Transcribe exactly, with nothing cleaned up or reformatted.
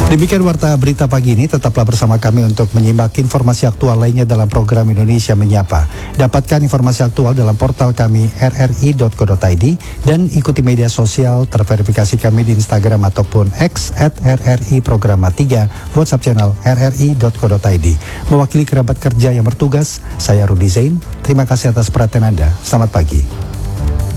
Demikian warta berita pagi ini, tetaplah bersama kami untuk menyimak informasi aktual lainnya dalam program Indonesia Menyapa. Dapatkan informasi aktual dalam portal kami r r i dot co dot i d dan ikuti media sosial terverifikasi kami di Instagram ataupun X at r r i programa tiga, WhatsApp channel r r i dot co dot i d. Mewakili kerabat kerja yang bertugas, saya Rudi Zain. Terima kasih atas perhatian Anda. Selamat pagi.